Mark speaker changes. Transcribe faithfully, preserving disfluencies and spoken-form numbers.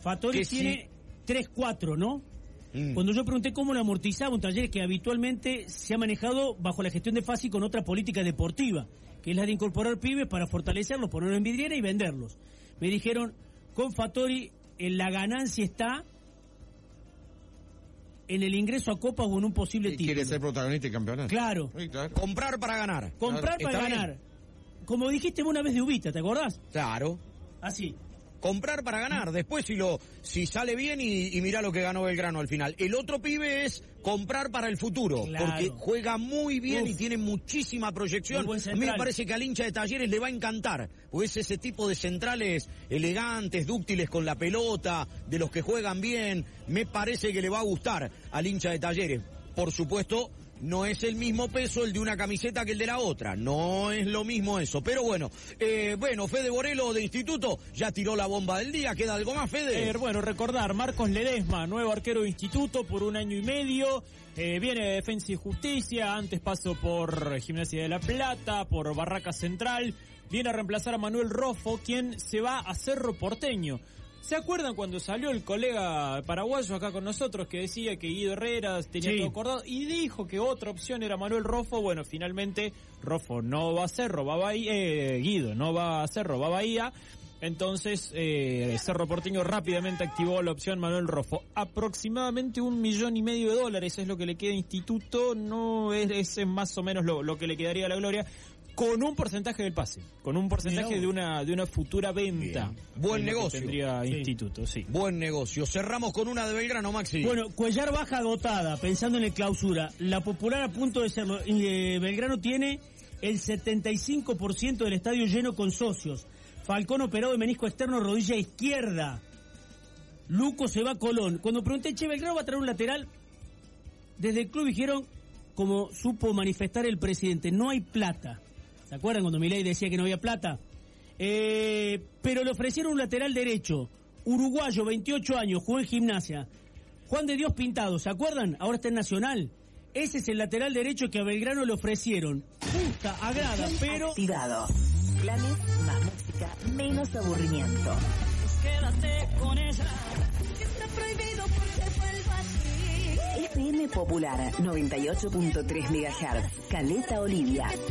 Speaker 1: Fattori tiene sí. tres cuatro, ¿no? Mm. Cuando yo pregunté cómo lo amortizaba un Talleres que habitualmente se ha manejado bajo la gestión de Fassi con otra política deportiva, que es la de incorporar pibes para fortalecerlos, ponerlos en vidriera y venderlos. Me dijeron, con Fattori en la ganancia está en el ingreso a Copa o en un posible título.
Speaker 2: Quiere ser protagonista y campeonato.
Speaker 1: Claro.
Speaker 2: Sí, claro.
Speaker 3: Comprar para ganar.
Speaker 1: Comprar
Speaker 3: claro.
Speaker 1: para ganar. Bien. Como dijiste una vez de Ubita, ¿te acordás?
Speaker 3: Claro.
Speaker 1: Así.
Speaker 3: Comprar para ganar, después si lo si sale bien y, y mirá lo que ganó Belgrano al final. El otro pibe es comprar para el futuro, claro. Porque juega muy bien. Uf. Y tiene muchísima proyección. A mí me parece que al hincha de Talleres le va a encantar, porque es ese tipo de centrales elegantes, dúctiles con la pelota, de los que juegan bien. Me parece que le va a gustar al hincha de Talleres. Por supuesto, no es el mismo peso el de una camiseta que el de la otra. No es lo mismo eso. Pero bueno, eh, bueno, Fede Borelo de Instituto ya tiró la bomba del día. ¿Queda algo más, Fede?
Speaker 4: Eh, bueno, recordar, Marcos Ledesma, nuevo arquero de Instituto por un año y medio. Eh, viene de Defensa y Justicia, antes pasó por Gimnasia de La Plata, por Barraca Central. Viene a reemplazar a Manuel Roffo, quien se va a Cerro Porteño. ¿Se acuerdan cuando salió el colega paraguayo acá con nosotros que decía que Guido Herrera tenía sí. todo acordado y dijo que otra opción era Manuel Roffo? Bueno, finalmente Roffo no va a Cerro, va a Bahía, eh, Guido no va a Cerro, va a Bahía. Entonces, eh, Cerro Porteño rápidamente activó la opción Manuel Roffo. Aproximadamente un millón y medio de dólares es lo que le queda a Instituto, no es, es más o menos lo, lo que le quedaría a la Gloria. Con un porcentaje del pase, con un porcentaje de una de una futura venta.
Speaker 3: Bien. Buen negocio.
Speaker 4: Tendría
Speaker 1: sí.
Speaker 4: Instituto, sí.
Speaker 3: Buen negocio. Cerramos con una de Belgrano, Maxi.
Speaker 1: Bueno, Cuellar baja agotada, pensando en el clausura. La Popular a punto de serlo. Eh, Belgrano tiene el setenta y cinco por ciento del estadio lleno con socios. Falcón operado de menisco externo, rodilla izquierda. Luco se va a Colón. Cuando pregunté, che, Belgrano va a traer un lateral, desde el club dijeron, como supo manifestar el presidente, no hay plata. ¿Se acuerdan cuando Milei decía que no había plata? Eh, pero le ofrecieron un lateral derecho, uruguayo, veintiocho años, jugó en Gimnasia. Juan de Dios Pintado, ¿se acuerdan? Ahora está en Nacional. Ese es el lateral derecho que a Belgrano le ofrecieron. Gusta, agrada, pero...
Speaker 5: Activado. Planes, más música, menos aburrimiento.
Speaker 6: Quédate con ella. Está prohibido porque vuelva así.
Speaker 5: F M Popular, noventa y ocho punto tres megahertz. Caleta Olivia.